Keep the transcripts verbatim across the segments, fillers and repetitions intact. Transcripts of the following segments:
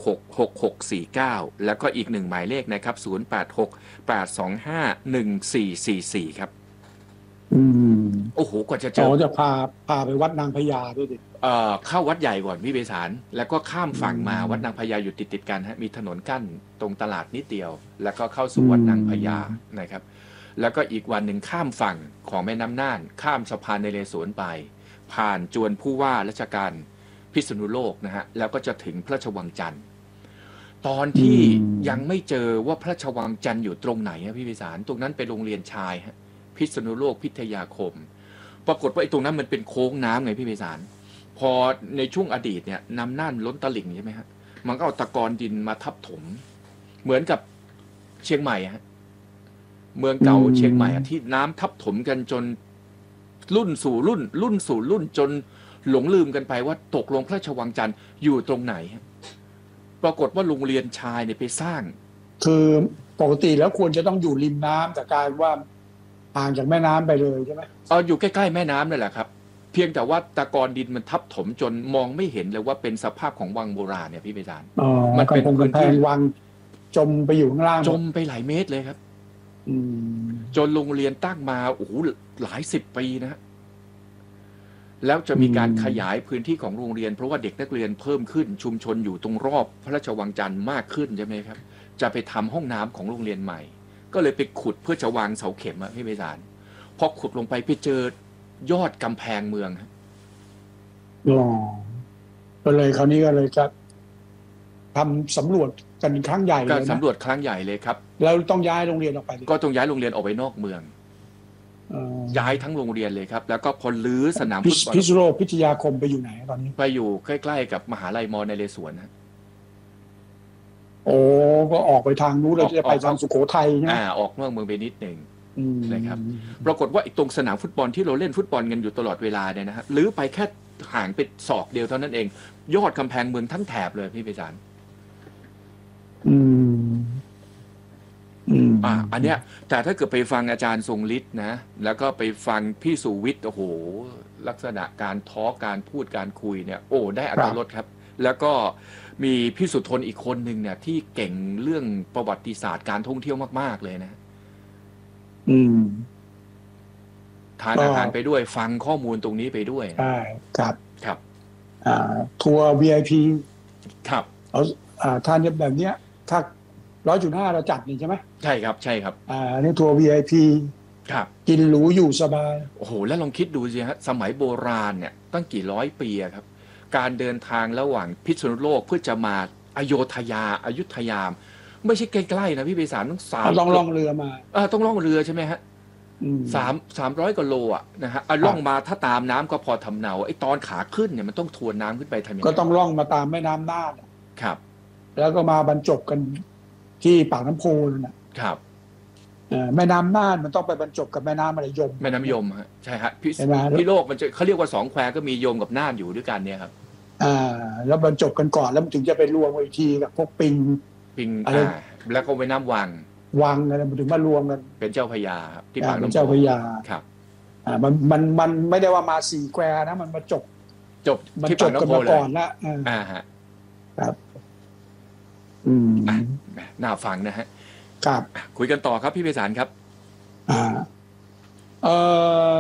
หก หก หก สี่ เก้าแล้วก็อีกหนึ่งหมายเลขนะครับศูนย์ แปด หก แปด สอง ห้า หนึ่ง สี่ สี่ สี่ครับอืมโอ้โหกว่าจะเจอ๋ออจะพาพาไปวัดนางพญาด้วยดิเอ่อเข้าวัดใหญ่ก่อนพี่เบสารแล้วก็ข้ามอืฝั่งมาวัดนางมพญาอยู่ติดติดกันฮะมีถนนกั้นตรงตลาดนิดเดียวแล้วก็เข้าอืสู่วัดนางพญามนะครับแล้วก็อีกวันหนึ่งข้ามฝั่งของแม่น้ำน่านข้ามสะพานนเรศวรไปผ่านจวนผู้ว่าราชการพิษณุโลกนะฮะแล้วก็จะถึงพระราชวังจันทร์ตอนอืที่มยังไม่เจอว่าพระราชวังจันทร์อยู่ตรงไหนฮะพี่เบสารตรงนั้นเป็นโรงเรียนชายฮะพิษณุโลกพิทยาคมปรากฏว่าไอ้ตรงนั้นมันเป็นโค้งน้ำไงพี่เบสาร พอในช่วงอดีตเนี่ยน้ำน่านล้นตลิ่งใช่ไหมฮะมันก็เอาตะกอนดินมาทับถมเหมือนกับเชียงใหม่ฮะเมืองอืเก่าเชียงใหม่มที่น้ำทับถมกันจนรุ่นสู่รุ่นรุ่นสู่รุ่นจนหลงลืมกันไปว่าตกลงพระราชวังจันทร์อยู่ตรงไหนปรากฏว่าโรงเรียนชายเนี่ยไปสร้างคือปกติแล้วควรจะต้องอยู่ริมน้ำแต่กลายว่าห่างจากแม่น้ำไปเลยใช่ไหมเอออยู่ใกล้ๆแม่น้ำนั่นแหละครับเพียงแต่ว่าตะกอนดินมันทับถมจนมองไม่เห็นเลยว่าเป็นสภาพของวังโบราณเนี่ยพี่เบญจารอ๋อมันเป็นกำแพงพื้นที่กำแพงวังจมไปอยู่ข้างล่างหมดจมไปหลายเมตรเลยครับอืมจนโรงเรียนตั้งมาโอ้โหหลายสิบปีนะฮะแล้วจะอืมีการขมยายพื้นที่ของโรงเรียนเพราะว่าเด็กนักเรียนเพิ่มขึ้นชุมชนอยู่ตรงรอบพระราชวังจันทร์มากขึ้นใช่ไหมครับจะไปทำห้องน้ำของโรงเรียนใหม่ก็เลยไปขุดเพื่อจะวางเสาเข็มอะพี่ไพศาลพอขุดลงไปไปเจอยอดกำแพงเมืองฮะอ๋อก็เลยคราวนี้ก็เลยจะทำสำรวจกันครั้งใหญ่การเลยนะสำรวจครั้งใหญ่เลยครับแล้วต้องย้ายโรงเรียนออกไปดิก็ต้องย้ายโรงเรียนออกไปนอกเมืองเอ่อย้ายทั้งโรงเรียนเลยครับแล้วก็พอลื้อสนามพิษฟุตบอลพิษณุโลกพิทยาคมไปอยู่ไหนตอนนี้ไปอยู่ใกล้ๆกับมหาลัยมอในเรศวรนะโอ้ก็ออกไปทางนู้นออกเราจะไปออกนอกทางสุโขทัยใช่ไหมอ่าออกนอกเมืองไปนิดหนึ่งอืนะครับมปรากฏว่าไอ้ตรงสนามฟุตบอลที่เราเล่นฟุตบอลกันอยู่ตลอดเวลาเนี่ยนะฮะหรือไปแค่ห่างไปศอกเดียวเท่านั้นเองยอดกำแพงเมืองทั้งแถบเลยพี่ไพศาลอืมอืมอ่าอันเนี้ยแต่ถ้าเกิดไปฟังอาจารย์ทรงฤทธิ์นะแล้วก็ไปฟังพี่สุวิทย์โอ้โหลักษณะการทอล์กการพูดการคุยเนี่ยโอ้ได้อรรถรสครับแล้วก็มีพี่สุทนอีกคนหนึ่งเนี่ยที่เก่งเรื่องประวัติศาสตร์การท่องเที่ยวมากๆเลยนะอืมทานก็อาหารไปด้วยฟังข้อมูลตรงนี้ไปด้วยใช่ครับครับอ่าทัวร์ วี ไอ พีครับเอาอ่าทานแบบเนี้ยถ้าร้อยจุดห้าเราจัดนี่ใช่ไหมใช่ครับใช่ครับอ่านี่ทัวร์ วี ไอ พีครับกินหรูอยู่สบายโอ้โหแล้วลองคิดดูสิฮะสมัยโบราณเนี่ยตั้งกี่ร้อยปีอะครับการเดินทางระหว่างพิษณุโลกเพื่อจะมาอโยธยาอยุธยาไม่ใช่ใกล้ๆนะพี่ไพศาลต้องสามต้องล่องเรือมาเออต้องล่องเรือใช่ไหมฮะอืมสามสามร้อยกว่าโลอ่ะนะฮะเอาล่องมาถ้าตามน้ำก็พอทำเนาไอ้ตอนขาขึ้นเนี่ยมันต้องทวนน้ำขึ้นไปทำยังก็ไงต้องล่องมาตามแม่น้ำน่านครับแล้วก็มาบรรจบกันที่ปากน้ำโพนั่นน่ะครับเอ่อแม่น้ำน่านมันต้องไปบรรจบกับแม่น้ำอะไรยมแม่น้ำยมฮะใช่ฮะพี่ใช่ไหมพี่โลกมันจะเขาเรียกว่าสองแควก็มียมกับน่านอยู่ด้วยกันเนี่ยครับอ่าแล้วบรรจบกันก่อนแล้วมันถึงจะไปรวมอีกทีกับพวกปิงปิงอะไรอ่าแล้วก็ไว้น้ำวังวังอะไรมันถึงมารวมกันเป็นเจ้าพญาครับที่อ่าปากเป็นน้ำโพเจ้าพระยาครับอ่ามันมันมันไม่ได้ว่ามาสี่แควนะมันมาจบจบมันที่จปาบกันกน้ำโพเลยมาก่อนละอ่าอ่าฮะครับ อืมอ่ะน่าฟังนะฮะครับอ่ะคุยกันต่อครับพี่ไพศาลครับอ่าเอ่อ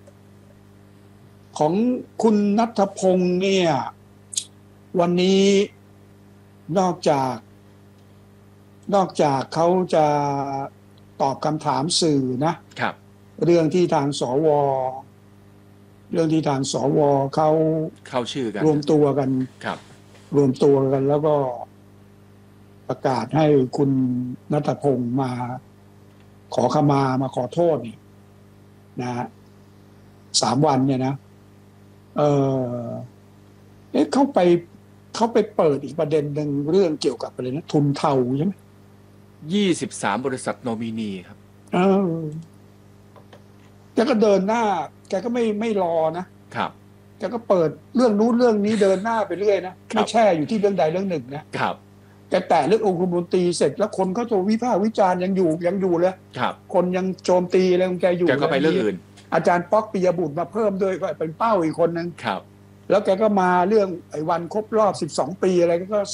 ของคุณณัฐพงษ์เนี่ย วันนี้นอกจาก นอกจากเขาจะตอบคำถามสื่อนะครับเรื่องที่ทางสวเรื่องที่ทางสวเขาเข้าชื่อกันรวมตัวกันครับรวมตัวกันแล้วก็ประกาศให้คุณณัฐพงษ์มาขอขมามาขอโทษนี่นะฮะสามวันเนี่ยนะเออเอ๊ะเขาไปเขาไปเปิดอีกประเด็นหนึ่งเรื่องเกี่ยวกับอะไรนะทุนเทาใช่ไหมยี่สิบสามบริษัทโนมินีครับเออแกก็เดินหน้าแกก็ไม่ไม่รอนะครับแกก็เปิดเรื่องนู้นเรื่องนี้เดินหน้าไปเรื่อยนะไม่แช่อยู่ที่เรื่องใดเรื่องหนึ่งนะครับแกแตะเรื่ององคมนตรีเสร็จแล้วคนเขาจะวิพากษ์วิจารณ์ยังอยู่ยังอยู่เลยครับคนยังโจมตีอะไรของแกอยู่แกก็ไปเรื่องอื่นอาจารย์ป๊อกปิยบุตรมาเพิ่มด้วยก็เป็นเป้าอีกคนนึงครับแล้วแกก็มาเรื่องไอ้วันครบรอบสิบสองปีอะไรก็ซับ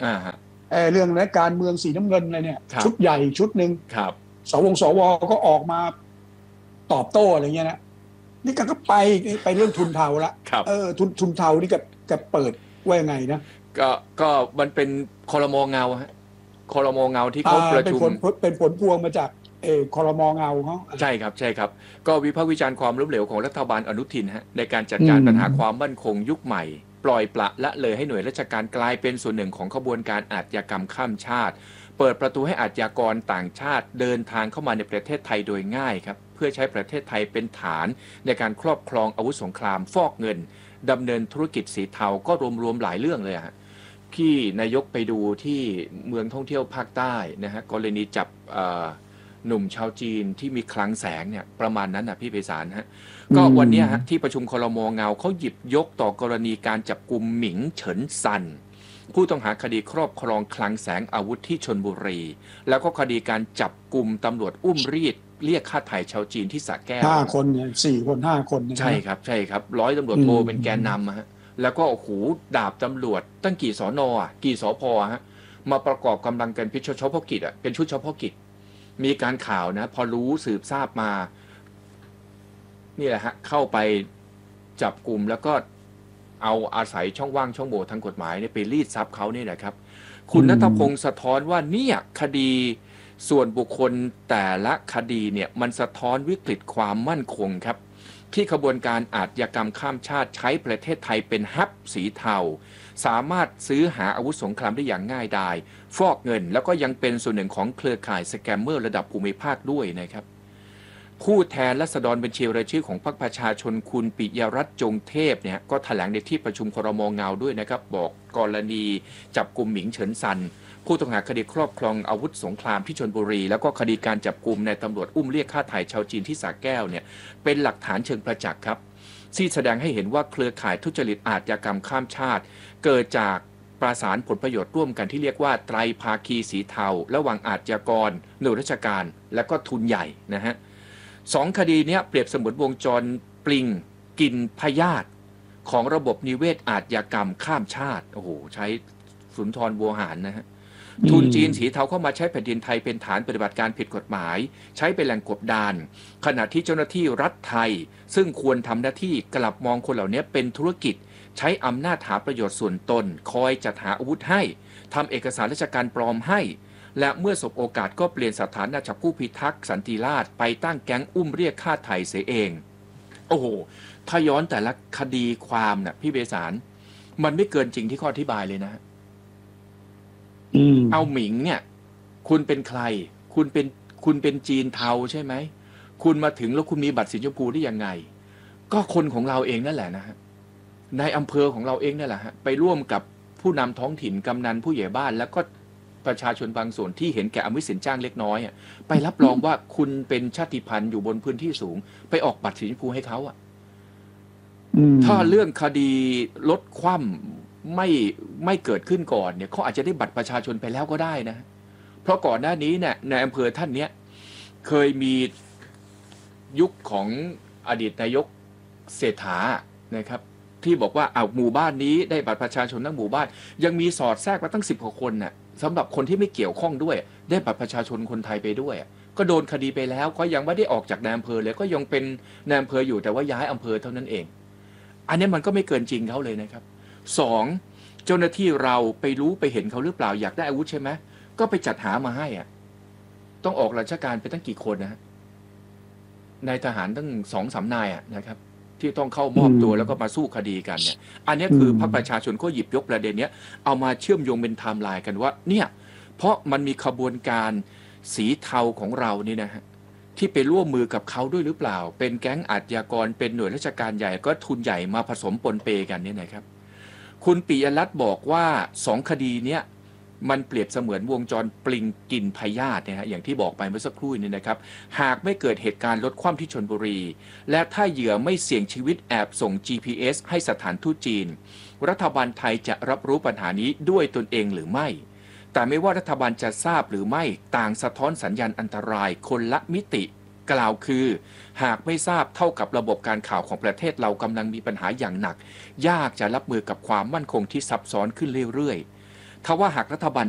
อ่าฮะเออเรื่องในการเมืองสีน้ำเงินอะไรเนี่ยชุดใหญ่ชุดหนึ่งครับสวงสวก็ออกมาตอบโต้อะไรเงี้ยนะนี่ก็ไปไปเรื่องทุนเทาละครับเออทุนทุนเทานี่กับกับเปิดว่ายังไงนะก็ก็มันเป็นครมเงาฮะครมเงาที่อ่าเขาประเป็นชุมผลเป็นผลพวงมาจากเออครมเงาเขาใช่ครับใช่ครับก็วิพากษ์วิจารณ์ความล้มเหลวของรัฐบาลอนุทินฮะในการจัดอืการปัญหาความมมั่นคงยุคใหม่ปล่อยปละละเลยให้หน่วยราชการกลายเป็นส่วนหนึ่งของขบวนการอาชญากรรมข้ามชาติเปิดประตูให้อาชญากรต่างชาติเดินทางเข้ามาในประเทศไทยโดยง่ายครับเพื่อใช้ประเทศไทยเป็นฐานในการครอบครองอาวุธสงครามฟอกเงินดำเนินธุรกิจสีเทาก็รวมๆหลายเรื่องเลยฮะที่นายกไปดูที่เมืองท่องเที่ยวภาคใต้นะฮะกรณีจับหนุ่มชาวจีนที่มีคลังแสงเนี่ยประมาณนั้นนะพี่ไพศาลฮะก็วันนี้ฮะที่ประชุมครม.เงาเขาหยิบยกต่อกรณีการจับกุมหมิงเฉินซันผู้ต้องหาคดีครอบครองคลังแสงอาวุธที่ชลบุรีแล้วก็คดีการจับกุมตำรวจอุ้มรีดเรียกค่าไถ่ชาวจีนที่สระแก้วห้าคนเนี่ยสี่คนห้าคนใช่ครับใช่ครับร้อยตำรวจโทเป็นแกนนำฮะแล้วก็โอ้โหดาบตำรวจตั้งกี่สอนอ่ะกี่สพฮะมาประกอบกำลังกันพิชเฉพาะกิจอ่ะเป็นชุดเฉพาะกิจมีการข่าวนะพอรู้สืบทราบมานี่แหละฮะเข้าไปจับกลุ่มแล้วก็เอาอาศัยช่องว่างช่องโหว่ทางกฎหมายเนี่ยไปรีดทรัพย์เขาเนี่ยแหละครับคุณณัฐพงศ์สะท้อนว่าเนี่ยคดีส่วนบุคคลแต่ละคดีเนี่ยมันสะท้อนวิกฤตความมั่นคงครับที่ขบวนการอาชญากรรมข้ามชาติใช้ประเทศไทยเป็นฮับสีเทาสามารถซื้อหาอาวุธสงครามได้อย่างง่ายดายฟอกเงินแล้วก็ยังเป็นส่วนหนึ่งของเครือข่ายสแกมเมอร์ระดับภูมิภาคด้วยนะครับผู้แทนราษฎรบัญชีรายชื่อของพรรคประชาชนคุณปิยรัตน์จงเทพเนี่ยก็แถลงในที่ประชุมครม.เงาด้วยนะครับบอกกรณีจับกุมหมิงเฉินซันผู้ต้องหาคดีครอบครองอาวุธสงครามที่ชลบุรีแล้วก็คดีการจับกุมในตำรวจอุ้มเรียกค่าไถ่ชาวจีนที่สระแก้วเนี่ยเป็นหลักฐานเชิงประจักษ์ครับที่แสดงให้เห็นว่าเครือข่ายทุจริตอาชญากรรมข้ามชาติเกิดจากประสานผลประโยชน์ร่วมกันที่เรียกว่าไตรภาคีสีเทาระหว่างอาชญากรหน่วยราชการและก็ทุนใหญ่นะฮะสองคดีนี้เปรียบเสมือนวงจรปลิงกินพยาธิของระบบนิเวศอาชญากรรมข้ามชาติโอ้โหใช้สุนทรบัวหารนะฮะทุนจีนสีเทาเข้ามาใช้แผ่นดินไทยเป็นฐานปฏิบัติการผิดกฎหมายใช้เป็นแหล่งกบดานขณะที่เจ้าหน้าที่รัฐไทยซึ่งควรทำหน้าที่กลับมองคนเหล่านี้เป็นธุรกิจใช้อำนาจหาประโยชน์ส่วนตนคอยจัดหาอาวุธให้ทำเอกสารราชการปลอมให้และเมื่อสบโอกาสก็เปลี่ยนสถานะจากผู้พิทักษ์สันติราษฎร์ไปตั้งแก๊งอุ้มเรียกค่าไถ่เสียเองโอ้โหถ้าย้อนแต่ละคดีความน่ะพี่เบสารมันไม่เกินจริงที่ข้ออธิบายเลยนะเอาหมิงเนี่ยคุณเป็นใครคุณเป็นคุณเป็นจีนเทาใช่ไหมคุณมาถึงแล้วคุณมีบัตรสีชมพูได้ยังไงก็คนของเราเองนั่นแหละนะฮะในอำเภอของเราเองนั่นแหละฮะไปร่วมกับผู้นำท้องถิ่นกำนันผู้ใหญ่บ้านแล้วก็ประชาชนบางส่วนที่เห็นแก่อมิตรสินจ้างเล็กน้อยไปรับรองว่าคุณเป็นชาติพันธุ์อยู่บนพื้นที่สูงไปออกบัตรสีชมพูให้เขาอ่ะถ้าเรื่องคดีลดคว่ำไม่ไม่เกิดขึ้นก่อนเนี่ยเขาอาจจะได้บัตรประชาชนไปแล้วก็ได้นะเพราะก่อนหน้านี้เนี่ยในอำเภอท่านเนี้ยเคยมียุคของอดีตนายกเศรษฐานะครับที่บอกว่าเอาหมู่บ้านนี้ได้บัตรประชาชนทั้งหมู่บ้านยังมีสอดแทรกมาตั้งสิบกว่าคนน่ะสำหรับคนที่ไม่เกี่ยวข้องด้วยได้บัตรประชาชนคนไทยไปด้วยก็โดนคดีไปแล้วก็ยังไม่ได้ออกจากนายอำเภอเลยก็ยังเป็นนายอำเภออยู่แต่ว่าย้ายอำเภอเท่านั้นเองอันนี้มันก็ไม่เกินจริงเขาเลยนะครับสองเจ้าหน้าที่เราไปรู้ไปเห็นเขาหรือเปล่าอยากได้อาวุธใช่ไหมก็ไปจัดหามาให้อ่ะต้องออกราชการไปตั้งกี่คนนะฮะนายทหารตั้งสองสามนายอ่ะนะครับที่ต้องเข้ามอบตัวแล้วก็มาสู้คดีกันเนี่ยอันนี้คือพรรคประชาชนก็หยิบยกประเด็นนี้เอามาเชื่อมโยงเป็นไทม์ไลน์กันว่าเนี่ยเพราะมันมีขบวนการสีเทาของเรานี่นะฮะที่ไปร่วมมือกับเขาด้วยหรือเปล่าเป็นแก๊งอาชญากรเป็นหน่วยราชการใหญ่ก็ทุนใหญ่มาผสมปนเปกันเนี่ยนะครับคุณปิยรัตน์บอกว่าสองคดีเนี้ยมันเปรียบเสมือนวงจรปลิงกินพยาธินะฮะอย่างที่บอกไปเมื่อสักครู่นี้นะครับหากไม่เกิดเหตุการณ์ลดความที่ชลบุรีและถ้าเหยื่อไม่เสี่ยงชีวิตแอบส่ง จี พี เอส ให้สถานทูตจีนรัฐบาลไทยจะรับรู้ปัญหานี้ด้วยตนเองหรือไม่แต่ไม่ว่ารัฐบาลจะทราบหรือไม่ต่างสะท้อนสัญญาณอันตรายคนละมิติกล่าวคือหากไม่ทราบเท่ากับระบบการข่าวของประเทศเรากำลังมีปัญหาอย่างหนักยากจะรับมือกับความมั่นคงที่ซับซ้อนขึ้นเรื่อยๆถ้าว่าหากรัฐบาล